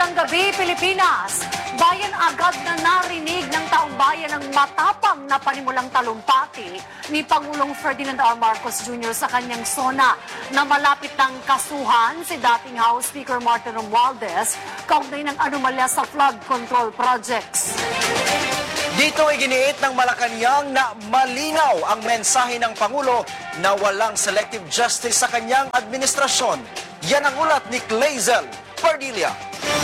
Magandang gabi, Pilipinas! Bayan agad na narinig ng taong bayan ang matapang na panimulang talumpati ni Pangulong Ferdinand R. Marcos Jr. sa kanyang sona na malapit ng kasuhan si dating House Speaker Martin Romualdez kaugnay ng anomalya sa flood control projects. Dito ay giniit ng Malacanang na malinaw ang mensahe ng Pangulo na walang selective justice sa kanyang administrasyon. Yan ang ulat ni Clazel Padilla.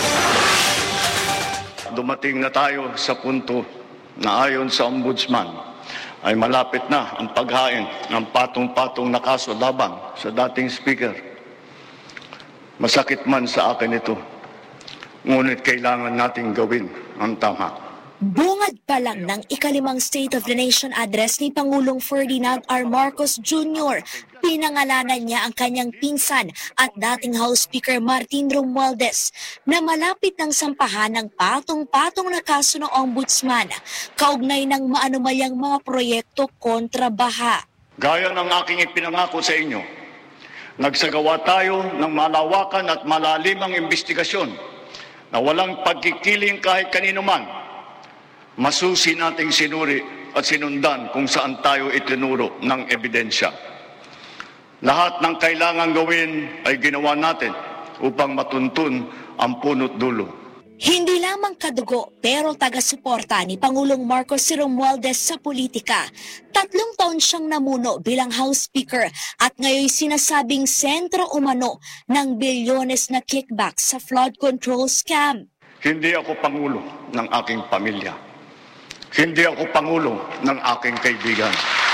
Dumating na tayo sa punto na ayon sa Ombudsman ay malapit na ang paghain ng patong-patong na kaso laban sa dating Speaker. Masakit man sa akin ito, ngunit kailangan nating gawin ang tama. Bungad pa lang ng ikalimang State of the Nation address ni Pangulong Ferdinand R. Marcos Jr., pinangalanan niya ang kanyang pinsan at dating House Speaker Martin Romualdez na malapit ng sampahan ng patong-patong na kaso ng Ombudsman kaugnay ng maanumalyang mga proyekto kontra baha. Gaya ng aking ipinangako sa inyo, nagsagawa tayo ng malawakan at malalimang investigasyon na walang pagkikiling kahit kanino man. Masusi nating sinuri at sinundan kung saan tayo itinuro ng ebidensya. Lahat ng kailangan gawin ay ginawa natin upang matuntun ang punot dulo. Hindi lamang kadugo pero taga-suporta ni Pangulong Marcos si Romualdez sa politika. 3 taon siyang namuno bilang House Speaker at ngayon sinasabing sentro umano ng bilyones na kickback sa flood control scam. Hindi ako pangulo ng aking pamilya. Hindi ako pangulo ng aking kaibigan.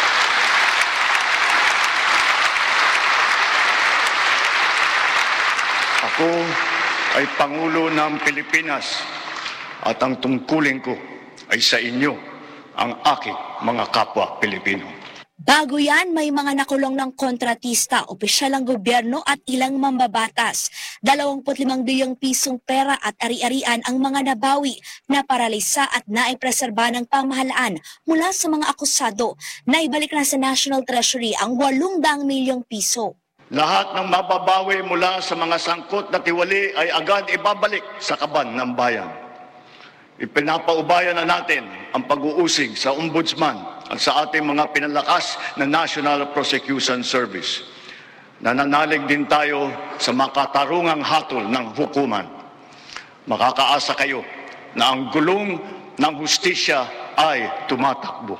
Ako ay Pangulo ng Pilipinas at ang tungkulin ko ay sa inyo, ang aking mga kapwa Pilipino. Bago yan, may mga nakulong ng kontratista, opisyal ng gobyerno at ilang mambabatas. 25 bilyong pisong pera at ari-arian ang mga nabawi na paralisa at naipreserba ng pamahalaan mula sa mga akusado. Naibalik na sa National Treasury ang 800 milyong piso. Lahat ng mababawi mula sa mga sangkot na tiwali ay agad ibabalik sa kaban ng bayan. Ipinapaubaya na natin ang pag-uusig sa Ombudsman at sa ating mga pinalakas na National Prosecution Service. Nananalig din tayo sa makatarungang hatol ng hukuman. Makakaasa kayo na ang gulong ng hustisya ay tumatakbo.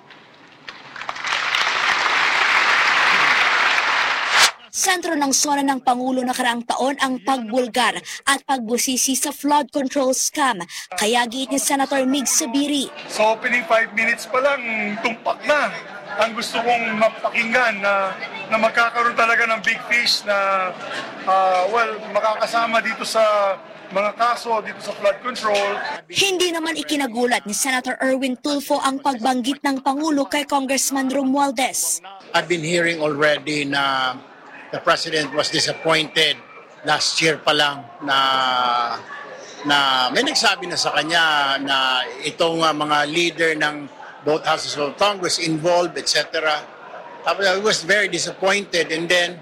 Sentro ng sona ng Pangulo nakaraang taon ang pagbulgar at pagbusisi sa flood control scam. Kaya giit ni Senator Mig Zubiri. Sa opening 5 minutes pa lang, tumpak na. Ang gusto kong mapakinggan na magkakaroon talaga ng big fish na makakasama dito sa mga kaso dito sa flood control. Hindi naman ikinagulat ni Senator Erwin Tulfo ang pagbanggit ng Pangulo kay Congressman Romualdez. I've been hearing already na the President was disappointed last year pa lang na may nagsabi na sa kanya na itong mga leader ng both houses of Congress involved, etc. I was very disappointed and then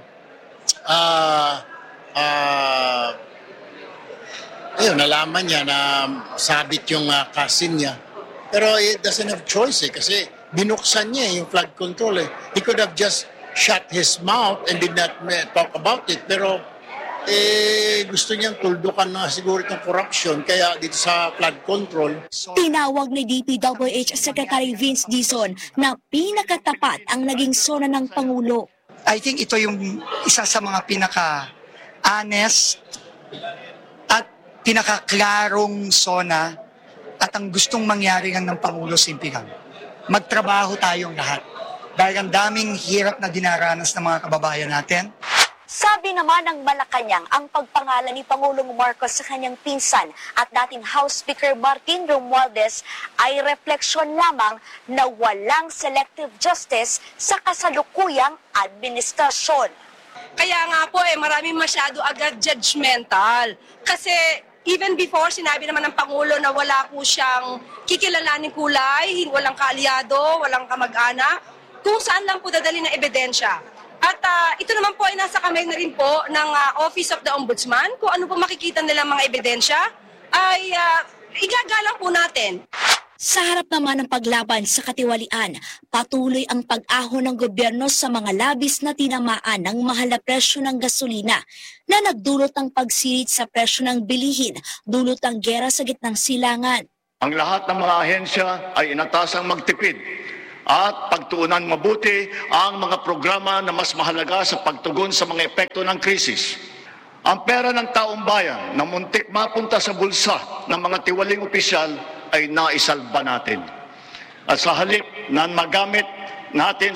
nalaman niya na sabit yung cousin niya. Pero it doesn't have choice kasi binuksan niya yung flood control. He could have just shut his mouth and did not talk about it. Pero gusto niyang tuldukan na siguro itong corruption kaya dito sa flood control. Tinawag ni DPWH Secretary Vince Dizon na pinakatapat ang naging sona ng Pangulo. I think ito yung isa sa mga pinaka-honest at pinaka-klarong sona at ang gustong mangyari ng Pangulo simpihan. Magtrabaho tayong lahat. Dahil ang daming hirap na dinaranas ng mga kababayan natin. Sabi naman ng Malacanang ang pagpangalan ni Pangulong Marcos sa kanyang pinsan at dating House Speaker Martin Romualdez ay refleksyon lamang na walang selective justice sa kasalukuyang administrasyon. Kaya nga po maraming masyado agad judgmental. Kasi even before sinabi naman ng Pangulo na wala po siyang kikilalaning kulay, walang kaalyado, walang kamag-anak. Kung saan lang po dadali ng ebidensya. At ito naman po ay nasa kamay na rin po ng Office of the Ombudsman. Kung ano po makikita nilang mga ebidensya ay igagalang po natin. Sa harap naman ng paglaban sa katiwalian, patuloy ang pag-ahon ng gobyerno sa mga labis na tinamaan ng mahal na presyo ng gasolina na nagdulot ng pagsirit sa presyo ng bilihin, dulot ng gera sa gitnang silangan. Ang lahat ng mga ahensya ay inatasang magtipid at pagtuunan mabuti ang mga programa na mas mahalaga sa pagtugon sa mga epekto ng krisis. Ang pera ng taong bayan na muntik mapunta sa bulsa ng mga tiwaling opisyal ay naisalba natin. At sa halip na magamit natin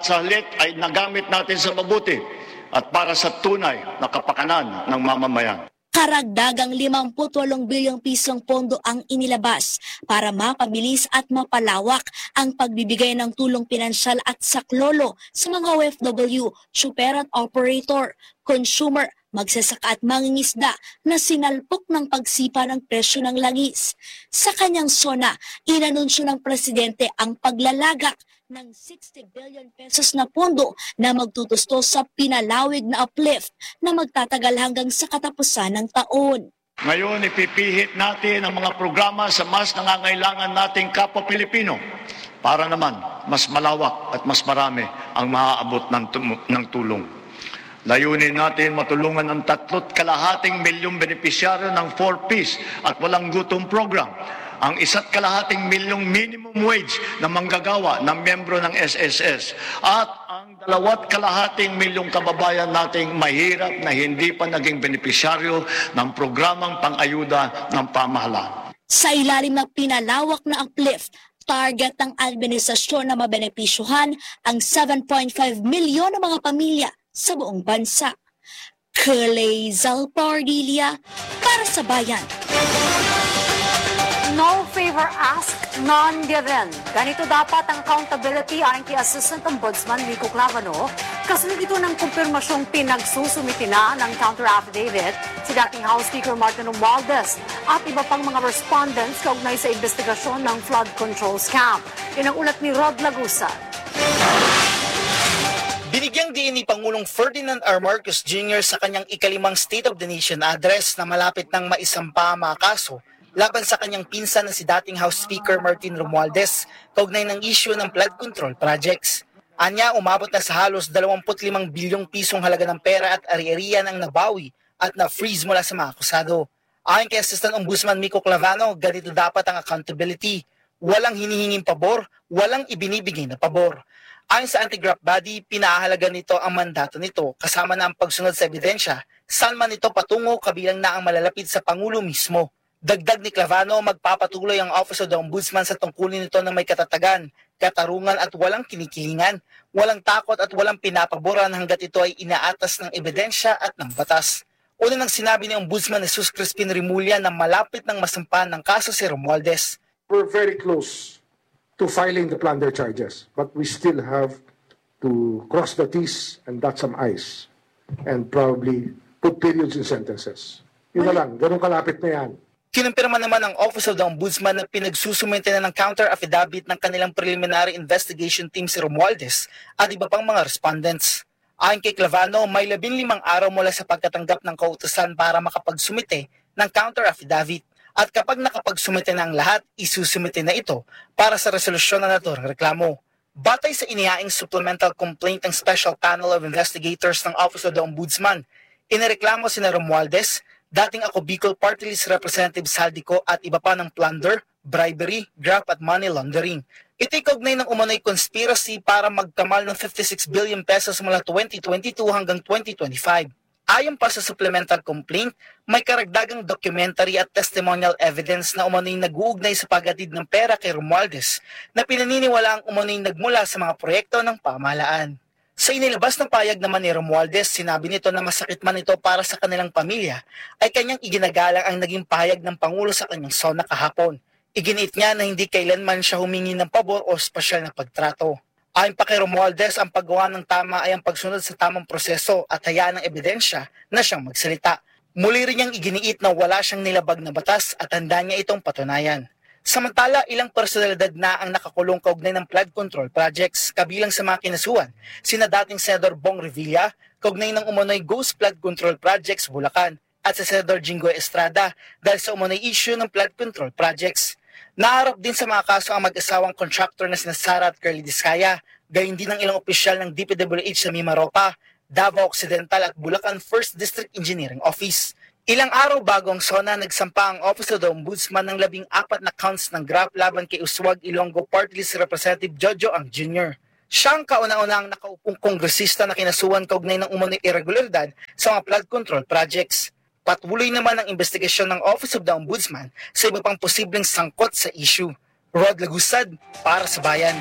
ay nagamit natin sa mabuti at para sa tunay na kapakanan ng mamamayan. Karagdagang 58 bilyong pisong pondo ang inilabas para mapabilis at mapalawak ang pagbibigay ng tulong pinansyal at saklolo sa mga OFW, super at operator, consumer, magsasaka at mangingisda na sinalpok ng pagsipa ng presyo ng langis. Sa kanyang SONA, inanunsyo ng presidente ang paglalagak ng 60 billion pesos na pondo na magtutusto sa pinalawig na uplift na magtatagal hanggang sa katapusan ng taon. Ngayon, ipipihit natin ang mga programa sa mas nangangailangan nating kapwa Pilipino para naman mas malawak at mas marami ang maaabot ng tulong. Layunin natin matulungan ang 3.2 milyong benepisyaryo ng 4Ps at walang gutom program, ang 1.2 milyong minimum wage na manggagawa ng membro ng SSS at ang 2.2 milyong kababayan nating mahirap na hindi pa naging benepisyaryo ng programang pang-ayuda ng pamahalaan. Sa ilalim ng pinalawak na uplift, target ng administrasyon na mabenepisyuhan ang 7.5 milyon na mga pamilya sa buong bansa. Clazel Pardilia para sa Bayan. No favor asked, none given. Ganito dapat ang accountability ayon kay Assistant Ombudsman Rico Clavano. Kasunod ito ng kumpirmasyong pinagsusumiti na ng counter-affidavit si dating House Speaker Martin Romualdez at iba pang mga respondents kaugnay sa investigasyon ng flood control scam. Yan ang ulat ni Rod Lagusa. Binigyang diin ni Pangulong Ferdinand R. Marcos Jr. sa kanyang ikalimang State of the Nation address na malapit ng maisampa ang mga kaso laban sa kanyang pinsan na si dating House Speaker Martin Romualdez kaugnay ng issue ng flood control projects. Anya, umabot na sa halos 25 bilyong pisong halaga ng pera at ari-arian ang nabawi at na-freeze mula sa mga akusado. Ayon kay Assistant Ombudsman Rico Clavano, ganito dapat ang accountability. Walang hinihinging pabor, walang ibinibigay na pabor. Ayon sa anti-graft body, pinahalaga nito ang mandato nito kasama na ang pagsunod sa ebidensya, saan man ito patungo kabilang na ang malalapit sa Pangulo mismo. Dagdag ni Clavano, magpapatuloy ang Office of the Ombudsman sa tungkulin nito na may katatagan, katarungan at walang kinikilingan, walang takot at walang pinapaboran hanggat ito ay inaatas ng ebidensya at ng batas. Una nang sinabi ni Ombudsman Jesus Crispin Remulla na malapit ng masampahan ng kaso si Romualdez. We're very close to filing the plunder charges, but we still have to cross the T's and dot some I's and probably put periods in sentences. Yun na lang, ganun kalapit na yan. Kinumpirma naman ng Office of the Ombudsman na pinagsusumite na ng counter-affidavit ng kanilang preliminary investigation team si Romualdez at iba pang mga respondents. Ayon kay Clavano, may 15 araw mula sa pagkatanggap ng kautusan para makapagsumite ng counter-affidavit. At kapag nakapagsumite na ang lahat, isusumite na ito para sa resolusyon ng naturang reklamo. Batay sa inihaing supplemental complaint ng Special Panel of Investigators ng Office of the Ombudsman, inireklamo sina Romualdez, dating ako Bicol Party List Representative Saldico at iba pa ng plunder, bribery, graft at money laundering. Ito'y kaugnay ng umano'y conspiracy para magkamal ng 56 billion pesos mula 2022 hanggang 2025. Ayon pa sa supplemental complaint, may karagdagang documentary at testimonial evidence na umano'y nag-uugnay sa paghatid ng pera kay Romualdez na pinaniniwala ang umano'y nagmula sa mga proyekto ng pamahalaan. Sa inilabas na payag naman ni Romualdez, sinabi nito na masakit man ito para sa kanilang pamilya, ay kanyang iginagalang ang naging payag ng Pangulo sa kanyang SONA kahapon. Iginiit niya na hindi kailanman siya humingi ng pabor o espesyal na pagtrato. Ayon pa kay Romualdez, ang paggawa ng tama ay ang pagsunod sa tamang proseso at hayaan ng ebidensya na siyang magsalita. Muli rin niyang iginiit na wala siyang nilabag na batas at handa niya itong patunayan. Samantala, ilang personalidad na ang nakakulong kaugnay ng flood control projects, kabilang sa mga kinasuhan, sina dating Senador Bong Revilla, kaugnay ng umunoy Ghost Flood Control Projects Bulacan, at si Senador Jinggoy Estrada dahil sa umunoy issue ng flood control projects. Naharap din sa mga kaso ang mag-asawang contractor na sina Sara at Curly Discaya, gayon din ng ilang opisyal ng DPWH sa Mimaropa, Davao Occidental at Bulacan 1st District Engineering Office. Ilang araw bago ang SONA, nagsampa ang Office of the Ombudsman ng 14 na counts ng graft laban kay Uswag Ilonggo Party List Representative Jojo Ang Jr. Siya ang kauna-unang nakaupong kongresista na kinasuhan kaugnay ng umunoy irregularidad sa mga flood control projects. Patuloy naman ang investigasyon ng Office of the Ombudsman sa iba pang posibleng sangkot sa issue. Rod Lagusad, para sa Bayan.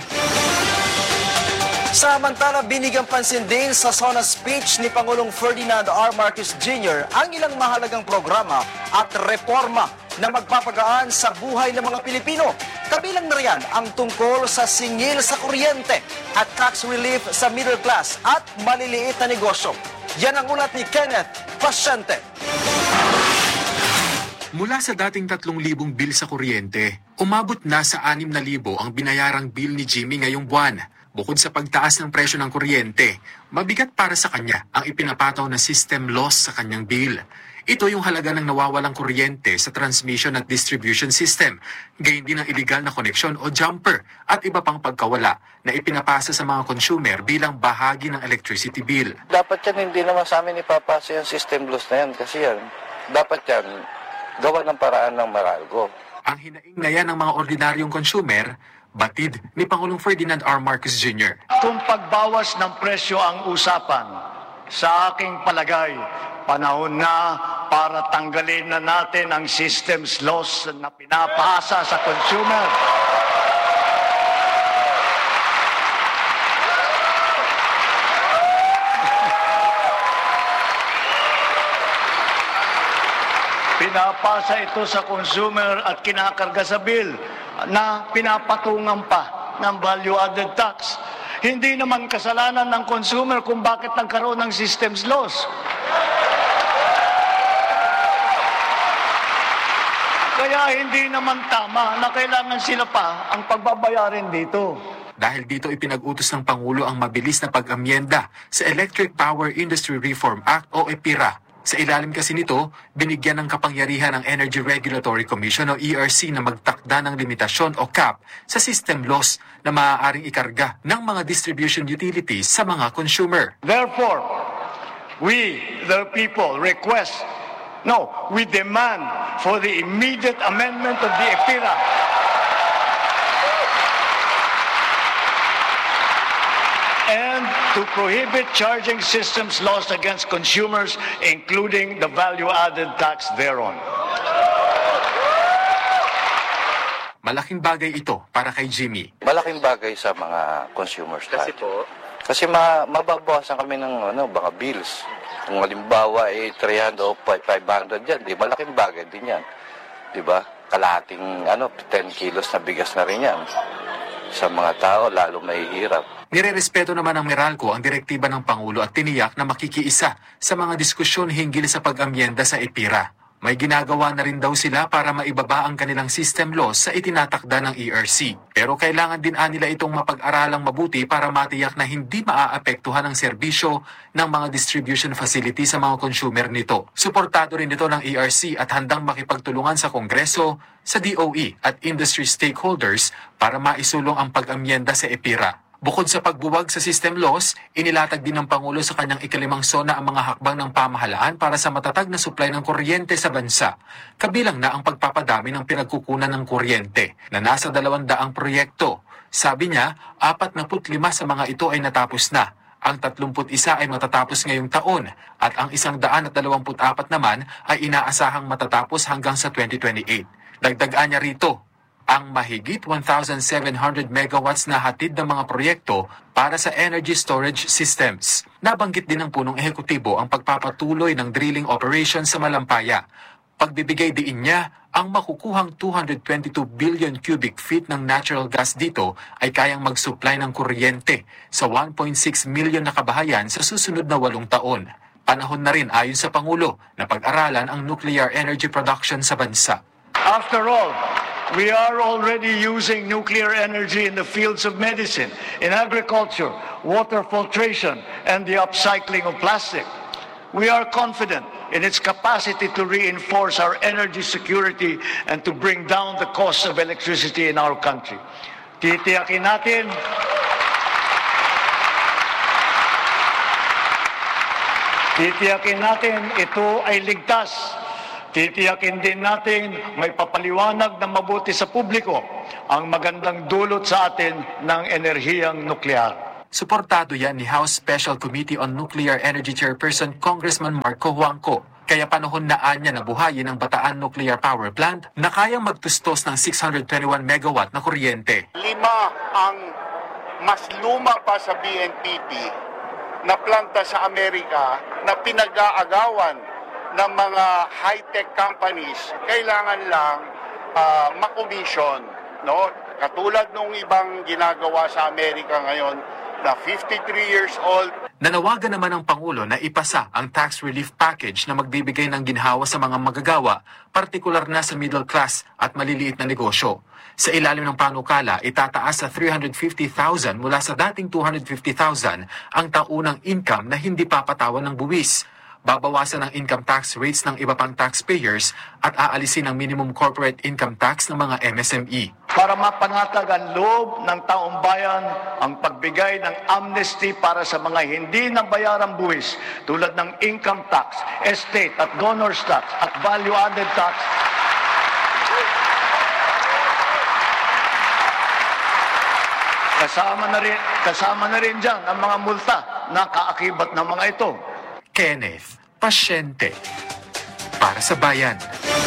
Samantala, binigyang pansin din sa SONA speech ni Pangulong Ferdinand R. Marcos Jr. ang ilang mahalagang programa at reforma na magpapagaan sa buhay ng mga Pilipino. Kabilang na riyan ang tungkol sa singil sa kuryente at tax relief sa middle class at maliliit na negosyo. Yan ang ulat ni Kenneth Pasyente. Mula sa dating 3,000 bill sa kuryente, umabot na sa 6,000 ang binayarang bill ni Jimmy ngayong buwan. Bukod sa pagtaas ng presyo ng kuryente, mabigat para sa kanya ang ipinapataw na system loss sa kanyang bill. Ito yung halaga ng nawawalang kuryente sa transmission at distribution system, gayon din ang illegal na koneksyon o jumper at iba pang pagkawala na ipinapasa sa mga consumer bilang bahagi ng electricity bill. Dapat yan hindi naman sa amin ipapasa yung system loss na yan kasi yan, dapat yan gawa ng paraan ng Meralco. Ang hinaing na yan ng mga ordinaryong consumer, batid ni Pangulong Ferdinand R. Marcos Jr. Kung pagbawas ng presyo ang usapan, sa aking palagay, panahon na para tanggalin na natin ang systems loss na pinapasa sa consumer. Pinapasa ito sa consumer at kinakarga sa bill na pinapatungan pa ng value-added tax. Hindi naman kasalanan ng consumer kung bakit nagkaroon ng systems loss. Kaya hindi naman tama na kailangan sila pa ang pagbabayarin dito. Dahil dito ipinag-utos ng Pangulo ang mabilis na pag-amyenda sa Electric Power Industry Reform Act o EPIRA. Sa ilalim kasi nito, binigyan ng kapangyarihan ng Energy Regulatory Commission o ERC na magtakda ng limitasyon o cap sa system loss na maaaring ikarga ng mga distribution utilities sa mga consumer. Therefore, we, the people, we demand for the immediate amendment of the EPIRA. And to prohibit charging systems loss against consumers, including the value-added tax thereon. Malaking bagay ito para kay Jimmy. Malaking bagay sa mga consumers. Kasi mababawasan kami ng mga bills. Kung halimbawa 300 o 500 yan, di malaking bagay din yan. Di ba? Kalahating 10 kilos na bigas na rin yan. Sa mga tao, lalo mahihirap. Nirerespeto naman ng Meralco ang direktiba ng Pangulo at tiniyak na makikiisa sa mga diskusyon hinggil sa pag-amyenda sa EPIRA. May ginagawa na rin daw sila para maibaba ang kanilang system loss sa itinatakda ng ERC. Pero kailangan din nila itong mapag-aralang mabuti para matiyak na hindi maaapektuhan ang serbisyo ng mga distribution facility sa mga consumer nito. Suportado rin ito ng ERC at handang makipagtulungan sa Kongreso, sa DOE at industry stakeholders para maisulong ang pag-amyenda sa EPIRA. Bukod sa pagbuwag sa system loss, inilatag din ng Pangulo sa kanyang ikalimang SONA ang mga hakbang ng pamahalaan para sa matatag na supply ng kuryente sa bansa. Kabilang na ang pagpapadami ng pinagkukunan ng kuryente na nasa 200 proyekto. Sabi niya, 45 sa mga ito ay natapos na. Ang 31 ay matatapos ngayong taon at ang 124 naman ay inaasahang matatapos hanggang sa 2028. Dagdagan niya rito, ang mahigit 1,700 megawatts na hatid ng mga proyekto para sa energy storage systems. Nabanggit din ng punong ehekutibo ang pagpapatuloy ng drilling operation sa Malampaya. Pagbibigay diin niya, ang makukuhang 222 billion cubic feet ng natural gas dito ay kayang mag-supply ng kuryente sa 1.6 million na kabahayan sa susunod na 8 taon. Panahon na rin ayon sa Pangulo na pag-aralan ang nuclear energy production sa bansa. After all, We are already using nuclear energy in the fields of medicine, in agriculture, water filtration, and the upcycling of plastic. We are confident in its capacity to reinforce our energy security and to bring down the cost of electricity in our country. Titiyakin natin ito ay ligtas. Titiyakin din natin may papaliwanag na mabuti sa publiko ang magandang dulot sa atin ng enerhiyang nuklear. Suportado yan ni House Special Committee on Nuclear Energy Chairperson Congressman Marco Huangco. Kaya panahon na anya na buhayin ang Bataan Nuclear Power Plant na kayang magtustos ng 621 megawatt na kuryente. 5 ang mas luma pa sa BNPP na planta sa Amerika na pinag-aagawan ng mga high-tech companies, kailangan lang makomisyon, no? Katulad nung ibang ginagawa sa Amerika ngayon na 53 years old. Nanawagan naman ang Pangulo na ipasa ang tax relief package na magbibigay ng ginhawa sa mga magagawa, partikular na sa middle class at maliliit na negosyo. Sa ilalim ng panukala, itataas sa 350,000 mula sa dating 250,000 ang taunang income na hindi papatawan ng buwis. Babawasan ang income tax rates ng iba pang taxpayers at aalisin ang minimum corporate income tax ng mga MSME. Para mapanatag ang loob ng taong bayan ang pagbigay ng amnesty para sa mga hindi nabayarang buwis tulad ng income tax, estate at goner's tax at value-added tax. Kasama na rin dyan ang mga multa na kaakibat ng mga ito. Kenneth Pasyente para sa Bayan.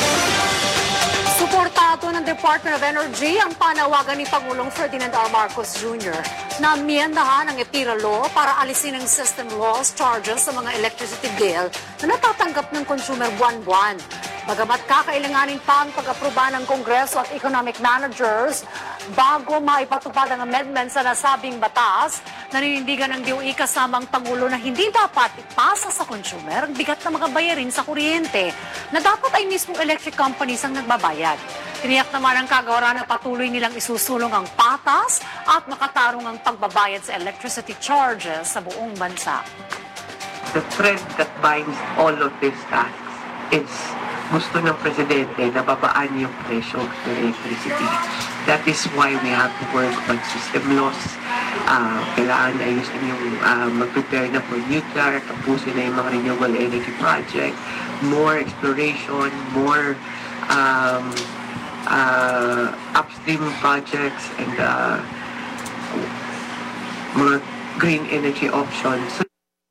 Suportado ng Department of Energy ang panawagan ni Pangulong Ferdinand R. Marcos Jr. na amyendahan ang EPIRA law para alisin ang system loss charges sa mga electricity bill na natatanggap ng consumer buwan-buwan. Bagamat kakailanganin pa ang pag-aproba ng Kongreso at economic managers bago maipatupad ang amendment sa nasabing batas, naninindigan ng DOE kasama ang Pangulo na hindi dapat ipasa sa consumer ang bigat na mga bayarin sa kuryente na dapat ay mismong electric companies ang nagbabayad. Tiniyak naman ang kagawaran na patuloy nilang isusulong ang patas at makatarong ang pagbabayad sa electricity charges sa buong bansa. The thread that binds all of these tasks is gusto ng Presidente na babaan yung presyo ng electricity. That is why we have to work on system loss. Kailangan ayusin yung mag-prepare na for nuclear, tapusin na yung mga renewable energy project, more exploration, more upstream projects, and mga green energy options.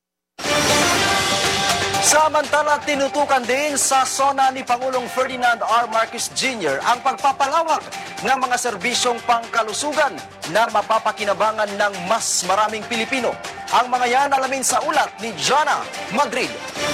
Samantala, tinutukan din sa SONA ni Pangulong Ferdinand R. Marcos Jr. ang pagpapalawak ng mga serbisyong pangkalusugan na mapapakinabangan ng mas maraming Pilipino. Ang mga yan alamin sa ulat ni Jana Madrid.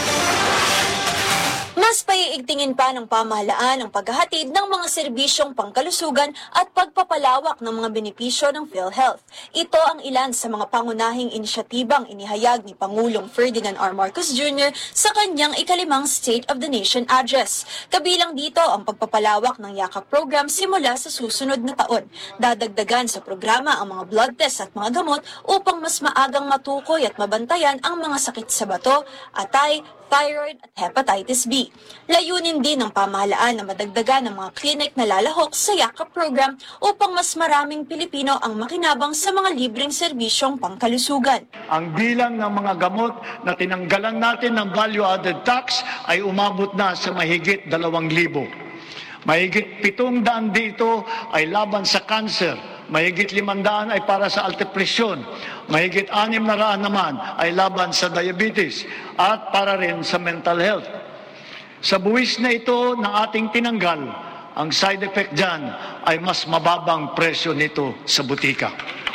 Mas paiigtingin pa ng pamahalaan ang paghahatid ng mga serbisyong pangkalusugan at pagpapalawak ng mga benepisyo ng PhilHealth. Ito ang ilan sa mga pangunahing inisyatibang inihayag ni Pangulong Ferdinand R. Marcos Jr. sa kanyang ika-5 State of the Nation Address. Kabilang dito ang pagpapalawak ng YAKAP program simula sa susunod na taon. Dadagdagan sa programa ang mga blood test at mga gamot upang mas maagang matukoy at mabantayan ang mga sakit sa bato, atay, thyroid at hepatitis B. Layunin din ng pamahalaan na madagdagan ng mga klinik na lalahok sa YAKAP program upang mas maraming Pilipino ang makinabang sa mga libreng serbisyong pangkalusugan. Ang bilang ng mga gamot na tinanggalan natin ng value-added tax ay umabot na sa mahigit 2,000. Mahigit 700 dito ay laban sa cancer. Mahigit 500 ay para sa altepresyon. Mahigit 600 naman ay laban sa diabetes at para rin sa mental health. Sa buwis na ito na ating tinanggal, ang side effect dyan ay mas mababang presyo nito sa butika.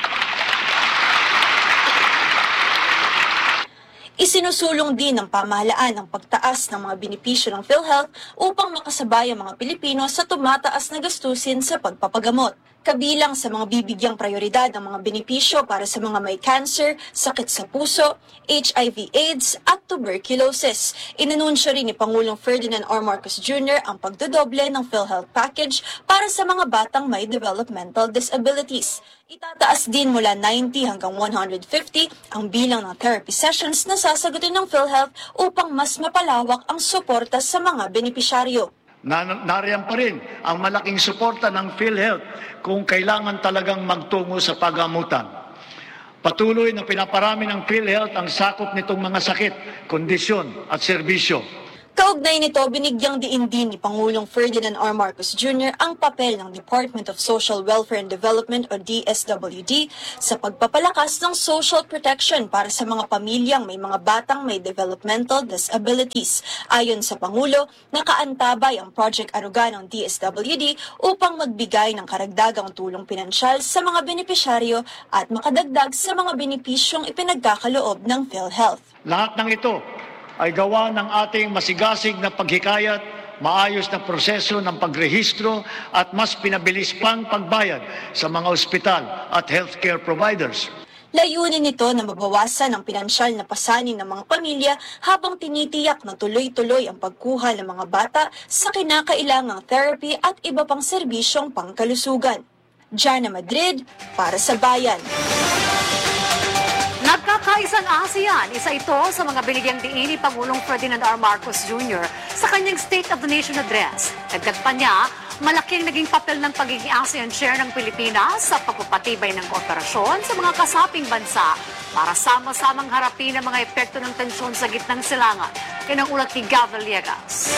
Isinusulong din ng pamahalaan ang pagtaas ng mga benepisyo ng PhilHealth upang makasabay ang mga Pilipino sa tumataas na gastusin sa pagpapagamot. Kabilang sa mga bibigyang prioridad ang mga benepisyo para sa mga may cancer, sakit sa puso, HIV/AIDS at tuberculosis. Inanunsyo rin ni Pangulong Ferdinand R. Marcos Jr. ang pagdodoble ng PhilHealth package para sa mga batang may developmental disabilities. Itataas din mula 90 hanggang 150 ang bilang ng therapy sessions na sasagutin ng PhilHealth upang mas mapalawak ang suporta sa mga benepisyaryo. Nariyan pa rin ang malaking suporta ng PhilHealth kung kailangan talagang magtungo sa paggamutan. Patuloy na pinaparami ng PhilHealth ang sakop nitong mga sakit, kondisyon at serbisyo. Kaugnay nito, binigyang diin din ni Pangulong Ferdinand R. Marcos Jr. ang papel ng Department of Social Welfare and Development o DSWD sa pagpapalakas ng social protection para sa mga pamilyang may mga batang may developmental disabilities. Ayon sa Pangulo, nakaantabay ang Project Aruga ng DSWD upang magbigay ng karagdagang tulong pinansyal sa mga benepisyaryo at makadagdag sa mga benepisyong ipinagkakaloob ng PhilHealth. Lahat ng ito ay gawa ng ating masigasig na paghikayat, maayos na proseso ng pagrehistro at mas pinabilis pang pagbayad sa mga ospital at healthcare providers. Layunin nito na mabawasan ang pinansyal na pasanin ng mga pamilya habang tinitiyak na tuloy-tuloy ang pagkuha ng mga bata sa kinakailangang therapy at iba pang serbisyong pangkalusugan. Jana Madrid, para sa Bayan. Nagkakaisang ASEAN, isa ito sa mga binigyang diin ni Pangulong Ferdinand R. Marcos Jr. sa kanyang State of the Nation address. Dagdag pa niya, malaki ang naging papel ng pagiging ASEAN chair ng Pilipinas sa pagpapatibay ng kooperasyon sa mga kasaping bansa para sama-samang harapin ang mga epekto ng tensyon sa gitnang silangan. Yan ang ulat ni Gav Villegas.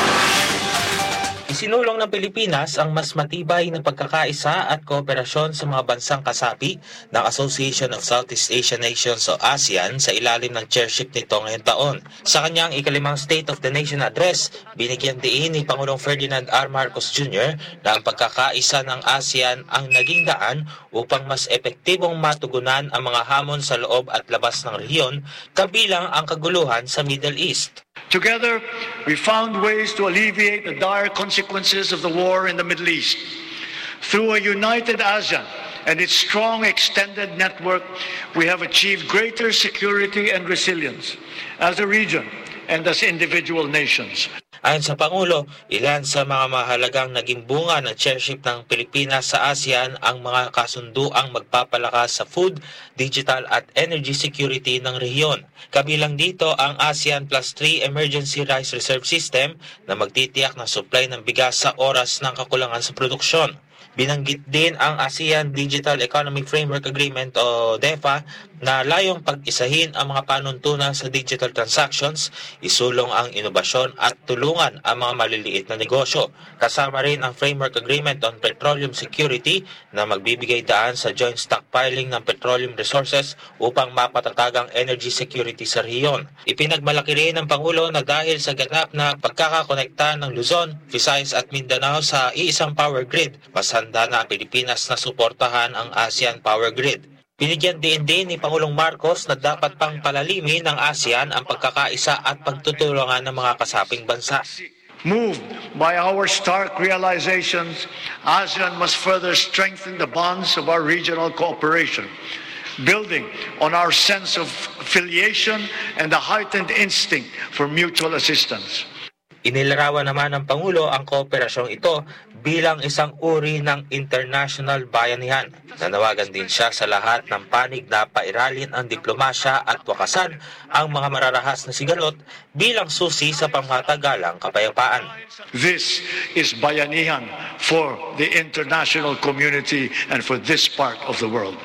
Isinulong ng Pilipinas ang mas matibay na pagkakaisa at kooperasyon sa mga bansang kasapi ng Association of Southeast Asian Nations o ASEAN sa ilalim ng chairship nito ngayong taon. Sa kanyang ikalimang State of the Nation address, binigyan diin ni Pangulong Ferdinand R. Marcos Jr. na ang pagkakaisa ng ASEAN ang naging daan upang mas epektibong matugunan ang mga hamon sa loob at labas ng rehiyon, kabilang ang kaguluhan sa Middle East. Together, we found ways to alleviate the dire consequences of the war in the Middle East. Through a united ASEAN and its strong extended network, we have achieved greater security and resilience as a region and as individual nations. Ayon sa Pangulo, ilan sa mga mahalagang naging bunga ng chairship ng Pilipinas sa ASEAN ang mga kasunduang magpapalakas sa food, digital at energy security ng rehiyon. Kabilang dito ang ASEAN Plus 3 Emergency Rice Reserve System na magtitiyak ng supply ng bigas sa oras ng kakulangan sa produksyon. Binanggit din ang ASEAN Digital Economic Framework Agreement o DEFA na layong pag-isahin ang mga panuntunan sa digital transactions, isulong ang inobasyon at tulungan ang mga maliliit na negosyo. Kasama rin ang Framework Agreement on Petroleum Security na magbibigay daan sa joint stockpiling ng petroleum resources upang mapatatag ang energy security sa rehiyon. Ipinagmalaki rin ng Pangulo na dahil sa ganap na pagkakakonekta ng Luzon, Visayas at Mindanao sa iisang power grid, mas handa na ang Pilipinas na suportahan ang ASEAN Power Grid. Binigyan din ni Pangulong Marcos na dapat pang palalimin ng ASEAN ang pagkakaisa at pagtutulungan ng mga kasaping bansa. Moved by our stark realizations, ASEAN must further strengthen the bonds of our regional cooperation, building on our sense of affiliation and the heightened instinct for mutual assistance. Inilarawan naman ng Pangulo ang kooperasyong ito bilang isang uri ng international bayanihan. Nanawagan din siya sa lahat ng panig na pairalin ang diplomasya at wakasan ang mga mararahas na sigalot bilang susi sa pangmatagalang kapayapaan. This is bayanihan for the international community and for this part of the world.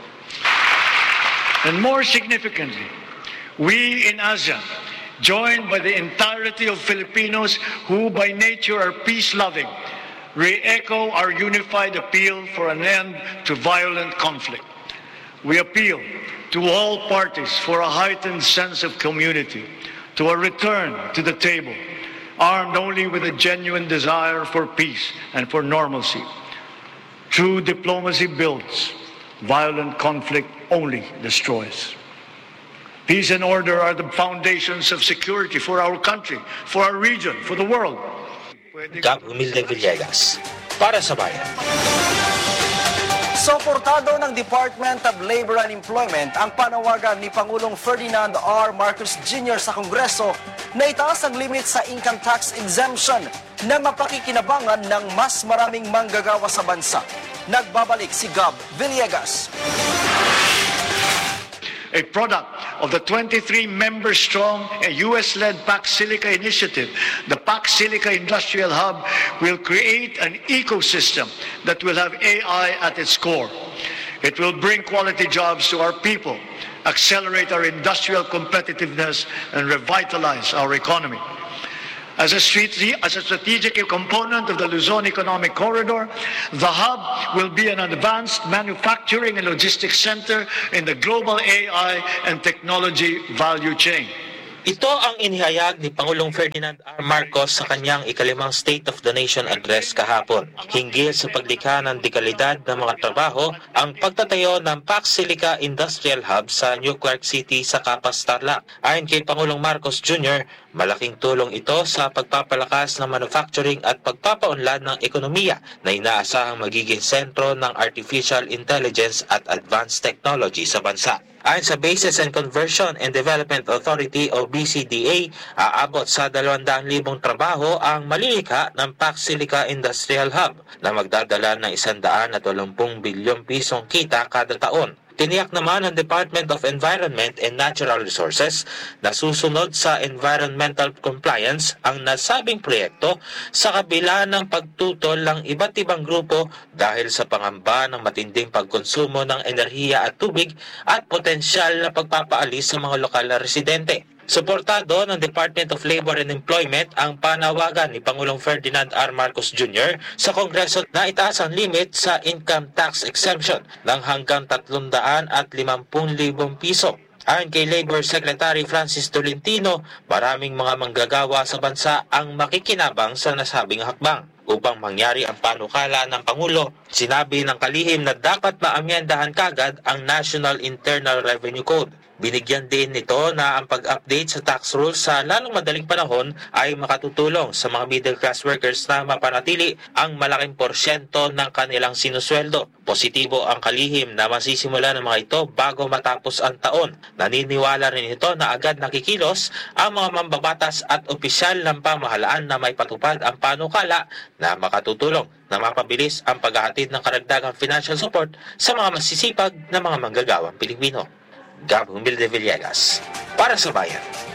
And more significantly, we in ASEAN, joined by the entirety of Filipinos who by nature are peace-loving, re-echo our unified appeal for an end to violent conflict. We appeal to all parties for a heightened sense of community, to a return to the table, armed only with a genuine desire for peace and for normalcy. True diplomacy builds, violent conflict only destroys. Peace and order are the foundations of security for our country, for our region, for the world. Gab Humilde Villegas, para sa Bayan. Suportado ng Department of Labor and Employment ang panawagan ni Pangulong Ferdinand R. Marcos Jr. sa Kongreso na itaas ang limit sa income tax exemption na mapakikinabangan ng mas maraming manggagawa sa bansa. Nagbabalik si Gab Villegas. A product of the 23-member-strong U.S.-led Pax Silica initiative, the Pax Silica Industrial Hub will create an ecosystem that will have AI at its core. It will bring quality jobs to our people, accelerate our industrial competitiveness, and revitalize our economy. As a strategic component of the Luzon Economic Corridor, the hub will be an advanced manufacturing and logistics center in the global AI and technology value chain. Ito ang inihayag ni Pangulong Ferdinand R. Marcos sa kanyang ikalimang State of the Nation address kahapon. Hinggil sa paglikha ng dekalidad ng mga trabaho, ang pagtatayo ng Pax Silica Industrial Hub sa New Clark City sa Capas, Tarlac. Ayon kay Pangulong Marcos Jr., malaking tulong ito sa pagpapalakas ng manufacturing at pagpapaunlad ng ekonomiya na inaasahang magiging sentro ng artificial intelligence at advanced technology sa bansa. Ayon sa Bases and Conversion and Development Authority o BCDA, aabot sa 200,000 trabaho ang malilikha ng Pax Silica Industrial Hub na magdadala ng 180 bilyong pisong kita kada taon. Tiniyak naman ng Department of Environment and Natural Resources na susunod sa environmental compliance ang nasabing proyekto sa kabila ng pagtutol ng iba't ibang grupo dahil sa pangamba ng matinding pagkonsumo ng enerhiya at tubig at potensyal na pagpapaalis sa mga lokal na residente. Suportado ng Department of Labor and Employment ang panawagan ni Pangulong Ferdinand R. Marcos Jr. sa Kongreso na itaas ang limit sa income tax exemption ng hanggang 350,000 piso. Ayon kay Labor Secretary Francis Tolentino, maraming mga manggagawa sa bansa ang makikinabang sa nasabing hakbang. Upang mangyari ang panukala ng Pangulo, sinabi ng kalihim na dapat maamyendahan kagad ang National Internal Revenue Code. Binigyan din nito na ang pag-update sa tax rules sa lalong madaling panahon ay makatutulong sa mga middle class workers na mapanatili ang malaking porsyento ng kanilang sinusweldo. Positibo ang kalihim na masisimula ng mga ito bago matapos ang taon. Naniniwala rin ito na agad nakikilos ang mga mambabatas at opisyal ng pamahalaan na may patupad ang panukala na makatutulong na mapabilis ang paghahatid ng karagdagang financial support sa mga masisipag na mga manggagawang Pilipino. Gab Humilde Villegas, para sa Bayan.